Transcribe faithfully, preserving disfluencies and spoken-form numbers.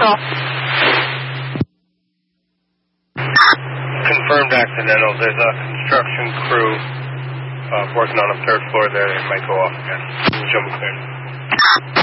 accidental. Confirmed accidental. There's a construction crew uh, working on a third floor there. They might go off again. Show me clear.